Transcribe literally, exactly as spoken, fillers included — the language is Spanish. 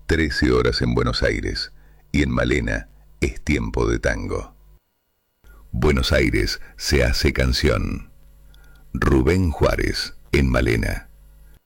trece horas en Buenos Aires y en Malena es tiempo de tango. Buenos Aires se hace canción. Rubén Juárez, en Malena.